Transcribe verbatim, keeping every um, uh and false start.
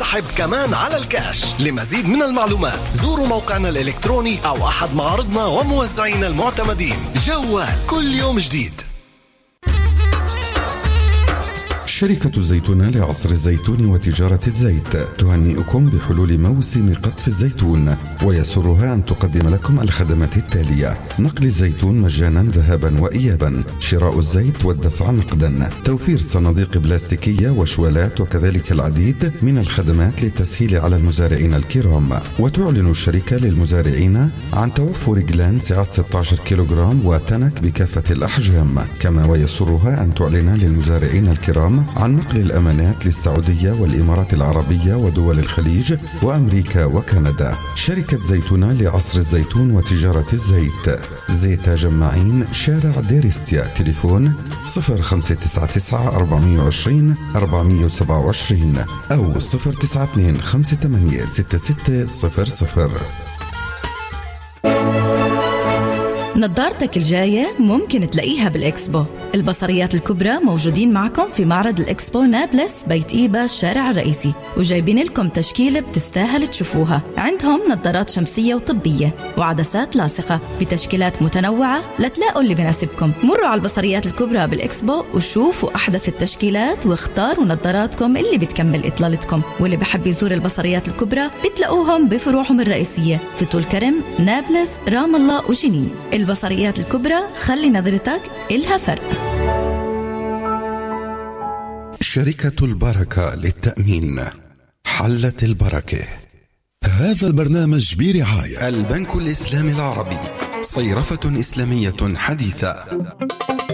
ورحب كمان على الكاش. لمزيد من المعلومات زوروا موقعنا الإلكتروني أو أحد معارضنا وموزعينا المعتمدين. جوال كل يوم جديد. شركة الزيتون لعصر الزيتون وتجارة الزيت تهنئكم بحلول موسم قطف الزيتون، ويسرها أن تقدم لكم الخدمات التالية: نقل الزيتون مجانا ذهابا وإيابا، شراء الزيت والدفع نقدا، توفير صناديق بلاستيكية وشوالات، وكذلك العديد من الخدمات للتسهيل على المزارعين الكرام. وتعلن الشركة للمزارعين عن توفر جلان سعة ستة عشر كيلوغرام وتنك بكافة الأحجام. كما ويسرها أن تعلن للمزارعين الكرام عن نقل الأمانات للسعودية والإمارات العربية ودول الخليج وأمريكا وكندا. شركة زيتون لعصر الزيتون وتجارة الزيت، زيت جماعين، شارع ديرستيا، تليفون صفر خمسة تسعة تسعة أربعمية وعشرين أربعمية وسبعة وعشرين أو صفر تسعة اثنين خمسة ثمانية ستة ستة صفر صفر. نظارتك الجاية ممكن تلاقيها بالإكسبو. البصريات الكبرى موجودين معكم في معرض الإكسبو نابلس بيت إيبا الشارع الرئيسي، وجايبين لكم تشكيلة بتستاهل تشوفوها. عندهم نظارات شمسية وطبية وعدسات لاصقة بتشكيلات متنوعة لتلاقوا اللي بناسبكم. مروا على البصريات الكبرى بالإكسبو وشوفوا أحدث التشكيلات واختاروا نظاراتكم اللي بتكمل إطلالتكم. واللي بحب يزور البصريات الكبرى بتلاقوهم بفروعهم الرئيسية في طول كرم، نابلس، رام الله وجنين. البصريات الكبرى، خلي نظرتك إلها فرق. شركة البركة للتأمين، حلت البركة. هذا البرنامج برعاية البنك الإسلامي العربي، صيرفة إسلامية حديثة.